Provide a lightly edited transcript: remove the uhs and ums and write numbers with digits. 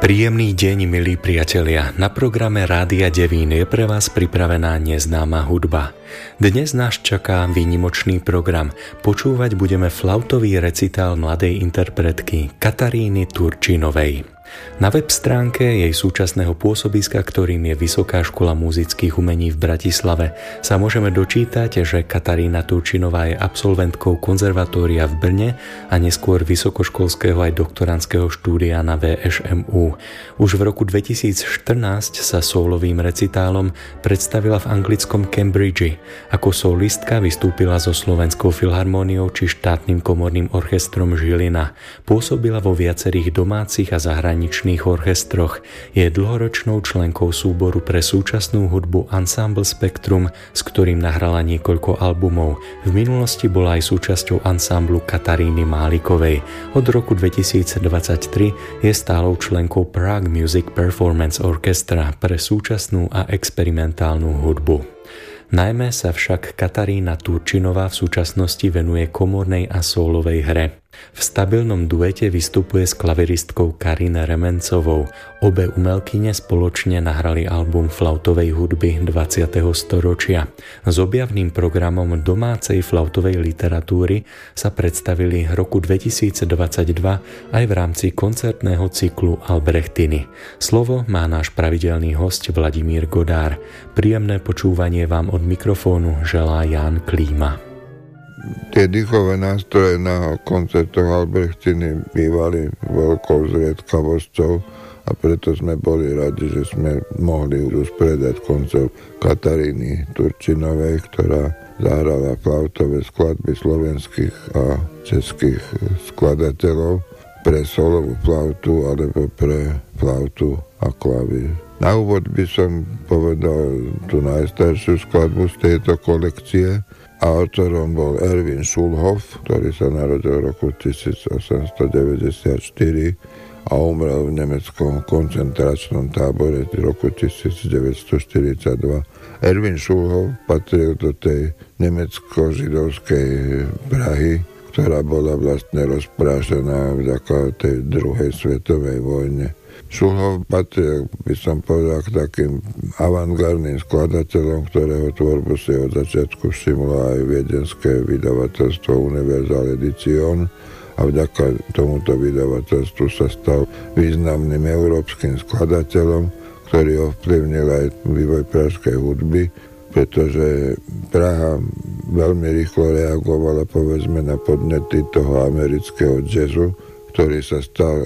Príjemný deň, milí priatelia. Na programe Rádia Devín je pre vás pripravená neznáma hudba. Dnes nás čaká výnimočný program. Počúvať budeme flautový recitál mladej interpretky Kataríny Turčinovej. Na web stránke jej súčasného pôsobiska, ktorým je Vysoká škola múzických umení v Bratislave, sa môžeme dočítať, že Katarína Turčinová je absolventkou konzervatória v Brne a neskôr vysokoškolského aj doktorandského štúdia na VŠMU. Už v roku 2014 sa soulovým recitálom predstavila v anglickom Cambridge. Ako solistka vystúpila so Slovenskou filharmóniou či štátnym komorným orchestrom Žilina. Pôsobila vo viacerých domácich a zahraničných orchestroch. Je dlhoročnou členkou súboru pre súčasnú hudbu Ensemble Spektrum, s ktorým nahrala niekoľko albumov. V minulosti bola aj súčasťou ansamblu Kataríny Málikovej. Od roku 2023 je stálou členkou Prague Music Performance Orchestra pre súčasnú a experimentálnu hudbu. Najmä sa však Katarína Turčinová v súčasnosti venuje komornej a soulovej hre. V stabilnom duete vystupuje s klaviristkou Karin Remencovou. Obe umelkyne spoločne nahrali album flautovej hudby 20. storočia. S objavným programom domácej flautovej literatúry sa predstavili roku 2022 aj v rámci koncertného cyklu Albrechtiny. Slovo má náš pravidelný hosť Vladimír Godár. Príjemné počúvanie vám od mikrofónu želá Ján Klíma. Tie dýchové nástroje na koncertoch Albrechtiny bývali veľkou zriedkavosťou a preto sme boli radi, že sme mohli usporiadať koncert Kataríny Turčinovej, ktorá zahrala flautové skladby slovenských a českých skladateľov pre solovú flautu alebo pre flautu a klavír. Na úvod by som povedal tú najstaršiu skladbu z tejto kolekcie, a autorom bol Erwin Schulhoff, ktorý sa narodil v roku 1894 a umrel v nemeckom koncentračnom tábore v roku 1942. Erwin Schulhoff patril do tej nemecko-židovskej Prahy, ktorá bola vlastne rozprášená vďaka tej druhej svetovej vojne. Schulhoff patril, by som povedal, k takým avantgardným skladateľom, ktorého tvorbu si od začiatku všimlo aj viedenské vydavateľstvo Universal Edition a vďaka tomuto vydavateľstvu sa stal významným európskym skladateľom, ktorý ovplyvnil aj vývoj pražskej hudby, pretože Praha veľmi rýchlo reagovala, povedzme, na podnety toho amerického jazzu, ktorý sa stal